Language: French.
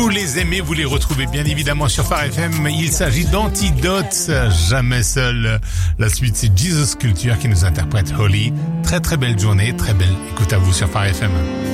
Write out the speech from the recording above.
Vous les aimez, vous les retrouvez bien évidemment sur Phare FM. Il s'agit d'Antidote, jamais seul. La suite, c'est Jesus Culture qui nous interprète Holy. Très très belle journée, très belle écoute à vous sur Phare FM.